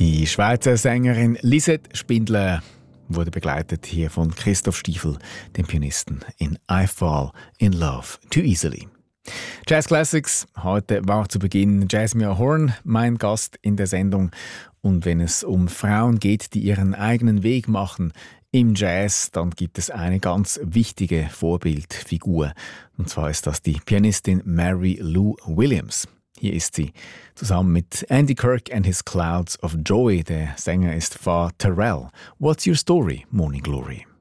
Die Schweizer Sängerin Lisette Spindler wurde begleitet hier von Christoph Stiefel, dem Pianisten, in I Fall in Love Too Easily. Jazz Classics, heute war zu Beginn Jasmine Horn mein Gast in der Sendung. Und wenn es um Frauen geht, die ihren eigenen Weg machen im Jazz, dann gibt es eine ganz wichtige Vorbildfigur. Und zwar ist das die Pianistin Mary Lou Williams. Hier ist sie, zusammen mit Andy Kirk and his Clouds of Joy. Der Sänger ist Fa Terrell. What's your story, Morning Glory?